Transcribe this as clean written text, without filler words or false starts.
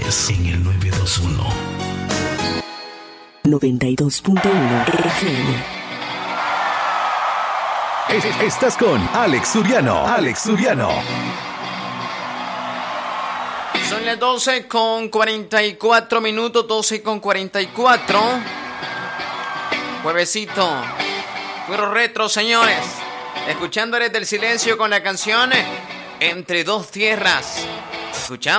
tardes en el 921. 92.1 FM. Estás con Alex Suriano. Alex Suriano. Son las 12:44 minutos, 12:44. Juevesito. Puro retro, señores. Escuchando desde el silencio con la canción Entre dos tierras. Escuchamos.